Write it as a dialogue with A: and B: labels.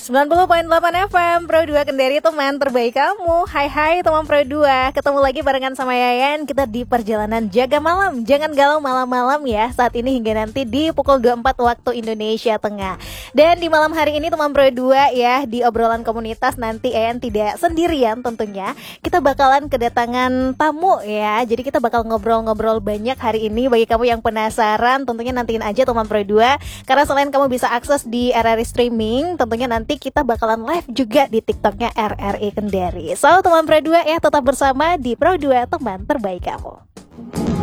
A: 90.8 FM Pro 2 Kendari, teman terbaik kamu. Hai teman Pro 2, ketemu lagi barengan sama Yayan. Kita di perjalanan jaga malam. Jangan galau malam-malam ya. Saat ini hingga nanti di pukul 24 waktu Indonesia Tengah. Dan di malam hari ini teman Pro 2 ya, di obrolan komunitas nanti Yayan tidak sendirian tentunya. Kita bakalan kedatangan tamu ya. Jadi kita bakal ngobrol-ngobrol banyak hari ini. Bagi kamu yang penasaran, tentunya nantiin aja teman Pro 2. Karena selain kamu bisa akses di RRI Streaming, tentunya nanti kita bakalan live juga di TikToknya RRI Kendari. So teman Pro 2 ya, tetap bersama di Pro 2 teman terbaik kamu.